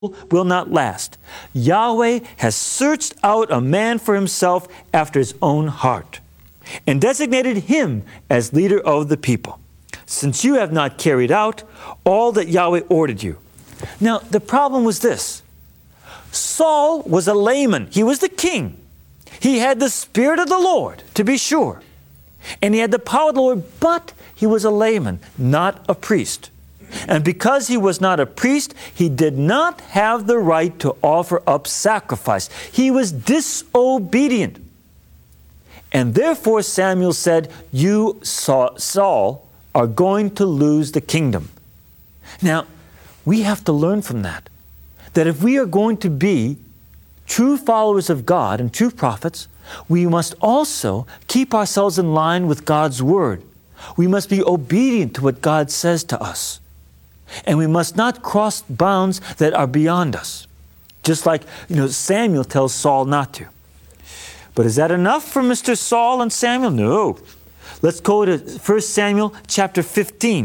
will not last. Yahweh has searched out a man for himself after his own heart, and designated him as leader of the people, since you have not carried out all that Yahweh ordered you. Now, the problem was this. Saul was a layman. He was the king. He had the Spirit of the Lord, to be sure. And he had the power of the Lord, but he was a layman, not a priest. And because he was not a priest, he did not have the right to offer up sacrifice. He was disobedient. And therefore Samuel said, you, Saul, are going to lose the kingdom. Now, we have to learn from that if we are going to be true followers of God and true prophets, we must also keep ourselves in line with God's word. We must be obedient to what God says to us. And we must not cross bounds that are beyond us. Just like, Samuel tells Saul not to. But is that enough for Mr. Saul and Samuel? No. Let's go to 1 Samuel chapter 15.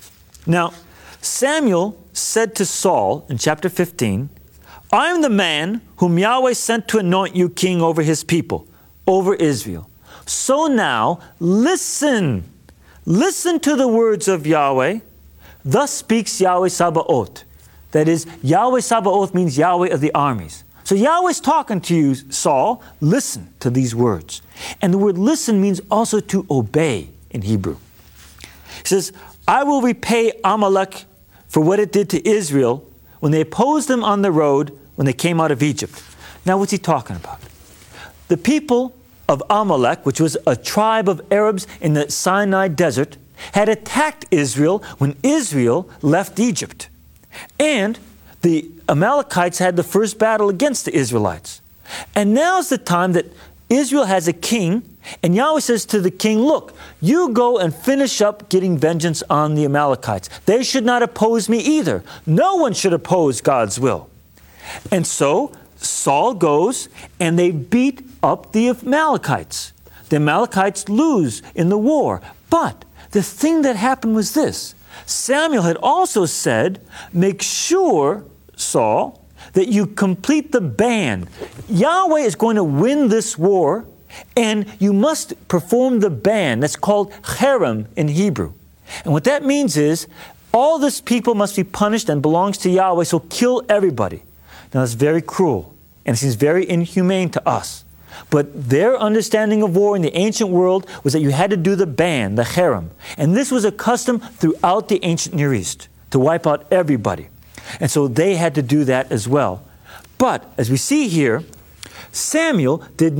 Now, Samuel said to Saul in chapter 15, I am the man whom Yahweh sent to anoint you king over his people, over Israel. So now, listen. Listen to the words of Yahweh. Thus speaks Yahweh Sabaoth. That is, Yahweh Sabaoth means Yahweh of the armies. So Yahweh's talking to you, Saul. Listen to these words. And the word listen means also to obey in Hebrew. He says, I will repay Amalek for what it did to Israel when they opposed them on the road when they came out of Egypt. Now what's he talking about? The people of Amalek, which was a tribe of Arabs in the Sinai desert, had attacked Israel when Israel left Egypt. And the Amalekites had the first battle against the Israelites. And now's the time that Israel has a king, and Yahweh says to the king, look, you go and finish up getting vengeance on the Amalekites. They should not oppose me either. No one should oppose God's will. And so Saul goes, and they beat up the Amalekites. The Amalekites lose in the war. But the thing that happened was this. Samuel had also said, make sure, Saul, that you complete the ban. Yahweh is going to win this war, and you must perform the ban. That's called cherem in Hebrew. And what that means is, all this people must be punished and belongs to Yahweh, so kill everybody. Now that's very cruel, and it seems very inhumane to us. But their understanding of war in the ancient world was that you had to do the ban, the cherem. And this was a custom throughout the ancient Near East, to wipe out everybody. And so they had to do that as well. But, as we see here, Saul did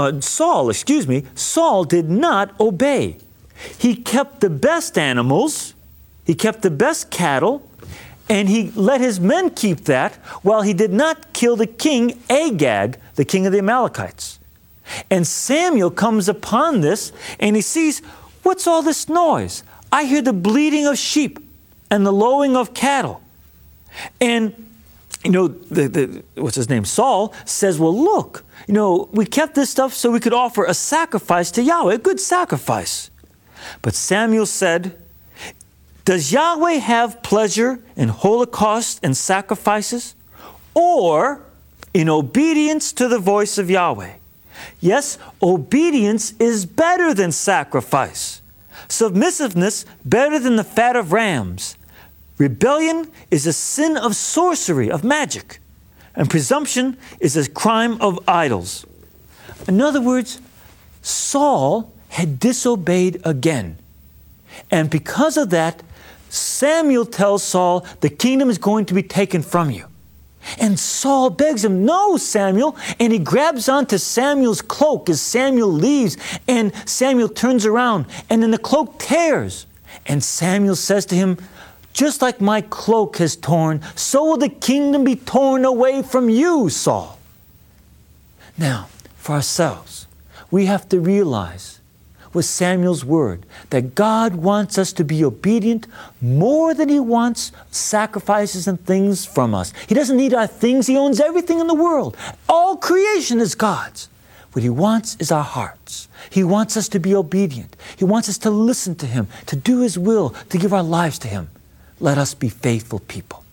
not obey. He kept the best animals, he kept the best cattle, and he let his men keep that, while he did not kill the king, Agag, the king of the Amalekites. And Samuel comes upon this, and he sees, what's all this noise? I hear the bleating of sheep and the lowing of cattle. And, what's his name? Saul says, well, look, we kept this stuff so we could offer a sacrifice to Yahweh, a good sacrifice. But Samuel said, does Yahweh have pleasure in holocausts and sacrifices, or in obedience to the voice of Yahweh? Yes, obedience is better than sacrifice. Submissiveness better than the fat of rams. Rebellion is a sin of sorcery, of magic. And presumption is a crime of idols. In other words, Saul had disobeyed again. And because of that, Samuel tells Saul, the kingdom is going to be taken from you. And Saul begs him, no, Samuel. And he grabs onto Samuel's cloak as Samuel leaves. And Samuel turns around, and then the cloak tears. And Samuel says to him, just like my cloak has torn, so will the kingdom be torn away from you, Saul. Now, for ourselves, we have to realize with Samuel's word that God wants us to be obedient more than he wants sacrifices and things from us. He doesn't need our things. He owns everything in the world. All creation is God's. What he wants is our hearts. He wants us to be obedient. He wants us to listen to him, to do his will, to give our lives to him. Let us be faithful people.